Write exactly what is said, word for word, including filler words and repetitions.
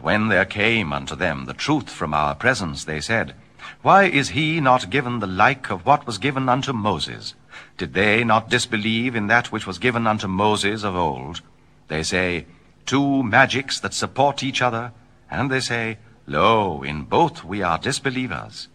when there came unto them the truth from our presence, they said, Why is he not given the like of what was given unto Moses? Did they not disbelieve in that which was given unto Moses of old? They say, Two magics that support each other, and they say, Lo, in both we are disbelievers.